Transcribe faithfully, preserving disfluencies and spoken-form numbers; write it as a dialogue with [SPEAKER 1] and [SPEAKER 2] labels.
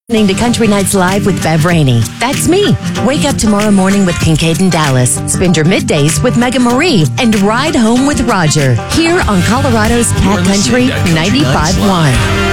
[SPEAKER 1] Listening to Country Nights Live with Bev Rainey. That's me. Wake up tomorrow morning with Kincaid and Dallas. Spend your middays with Mega Marie and ride home with Roger. Here on Colorado's Cat Country ninety-five point one.